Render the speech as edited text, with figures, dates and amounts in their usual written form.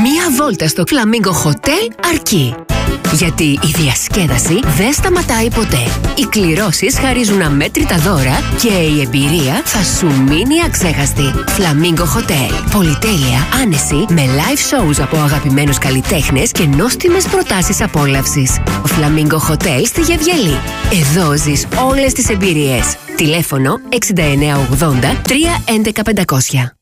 Μία βόλτα στο Flamingo Hotel αρκεί. Γιατί η διασκέδαση δεν σταματάει ποτέ. Οι κληρώσεις χαρίζουν αμέτρητα δώρα και η εμπειρία θα σου μείνει αξέχαστη. Flamingo Hotel. Πολυτέλεια, άνεση, με live shows από αγαπημένους καλλιτέχνες και νόστιμες προτάσεις απόλαυσης. Flamingo Hotel στη Γευγελή. Εδώ ζεις όλες τις εμπειρίες. Τηλέφωνο 6980 311 500.